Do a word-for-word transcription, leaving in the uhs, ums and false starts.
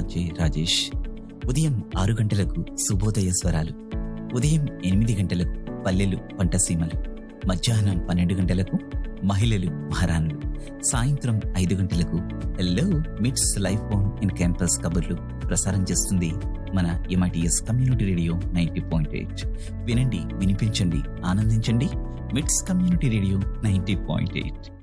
RJ Rajesh. ఉదయం ఆరు గంటలకు శుభోదయ స్వరాలు, ఉదయం ఎనిమిది గంటలకు పల్లెలు పంటసీమలు, మధ్యాహ్నం పన్నెండు గంటలకు మహిళలు మహారాణులు, సాయంత్రం ఐదు గంటలకు హెల్లో మిట్స్ లైఫ్ ఆన్ ఇన్ క్యాంపస్ కబుర్లు ప్రసారం చేస్తుంది మన MITS community radio ninety point eight. వినండి, వినిపించండి, ఆనందించండి. మిట్స్ community radio ninety point eight.